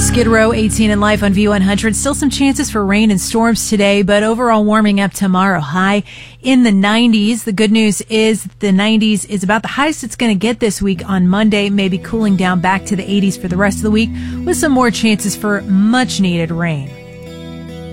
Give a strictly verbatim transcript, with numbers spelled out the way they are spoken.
Skid Row, eighteen in Life on V one hundred. Still some chances for rain and storms today, but overall warming up tomorrow. High in the nineties. The good news is the nineties is about the highest it's going to get this week on Monday, maybe cooling down back to the eighties for the rest of the week with some more chances for much needed rain.